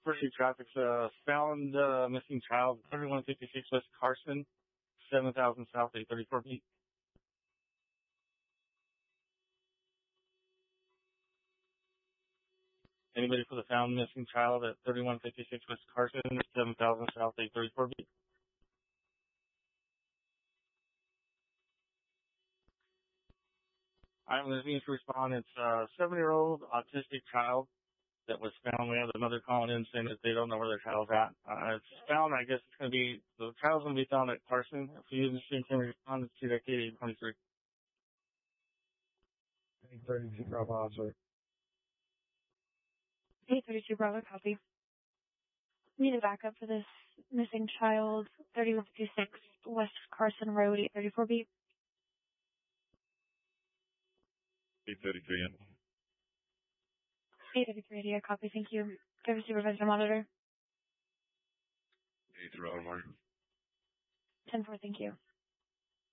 Pursuit traffic, found, missing child, 3156 West Carson, 7000 South, 834 feet. Anybody for the found missing child at 3156 West Carson, 7000 South, 834 feet? I'm listening to respond. It's a 7-year-old autistic child that was found. We have another calling in saying that they don't know where their child's at. It's found, I guess it's going to be, the child's going to be found at Carson. If you can respond to that 823. 832 Bravo, sir. 832 Bravo, copy. Need a backup for this missing child, 3156 West Carson Road, 834 B. 833 in. 833 idea, copy, thank you. Give a supervisor monitor. 8 Bravo, 10-4, thank you.